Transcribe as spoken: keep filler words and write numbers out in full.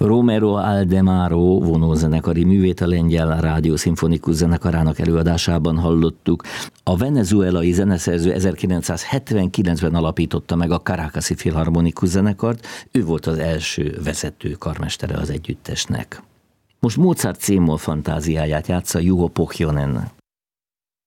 Romero Aldemaro vonózenekari művét a Lengyel Rádió Szimfonikus Zenekarának előadásában hallottuk. A venezuelai zeneszerző ezerkilencszázhetvenkilencben alapította meg a Caracasi Filharmonikus Zenekart, ő volt az első vezető karmestere az együttesnek. Most Mozart C-moll fantáziáját játsza Juho Pohjonen.